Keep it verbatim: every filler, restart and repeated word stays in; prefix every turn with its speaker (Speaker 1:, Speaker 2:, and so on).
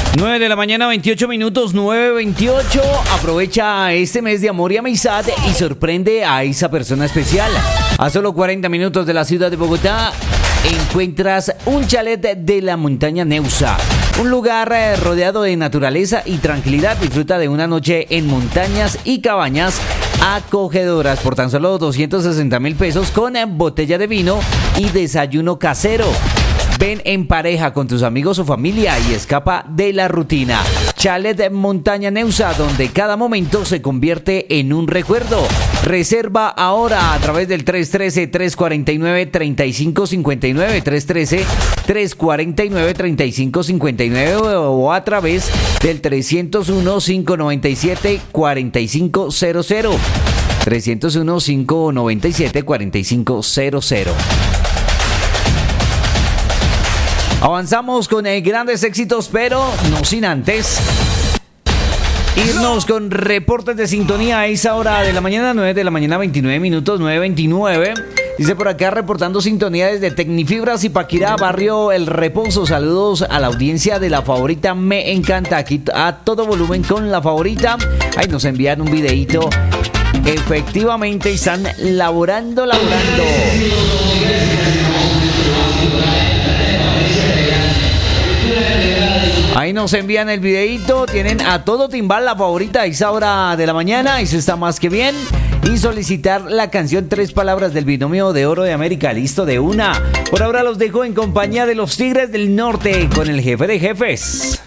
Speaker 1: nueve de la mañana, veintiocho minutos, nueve veintiocho. Aprovecha este mes de amor y amistad y sorprende a esa persona especial. A solo cuarenta minutos de la ciudad de Bogotá encuentras un chalet de la montaña Neusa. Un lugar rodeado de naturaleza y tranquilidad. Disfruta de una noche en montañas y cabañas acogedoras por tan solo doscientos sesenta mil pesos con botella de vino y desayuno casero. Ven en pareja con tus amigos o familia y escapa de la rutina. Chalet Montaña Neusa, donde cada momento se convierte en un recuerdo. Reserva ahora a través del tres uno tres, tres cuatro nueve, tres cinco cinco nueve, tres uno tres, tres cuatro nueve, tres cinco cinco nueve o a través del tres cero uno, cinco nueve siete, cuatro cinco cero cero. tres cero uno, cinco nueve siete, cuatro cinco cero cero. Avanzamos con eh, grandes éxitos, pero no sin antes irnos con reportes de sintonía a esa hora de la mañana, nueve de la mañana, veintinueve minutos, nueve veintinueve. Dice por acá reportando sintonía desde Tecnifibras y Paquirá, barrio El Reposo. Saludos a la audiencia de La Favorita, me encanta. Aquí a todo volumen con La Favorita. Ahí nos envían un videíto. Efectivamente están laborando, laborando. Ahí nos envían el videíto. Tienen a todo timbal La Favorita a esa hora de la mañana. Eso está más que bien. Y solicitar la canción Tres Palabras del Binomio de Oro de América. Listo de una. Por ahora los dejo en compañía de los Tigres del Norte con el jefe de jefes.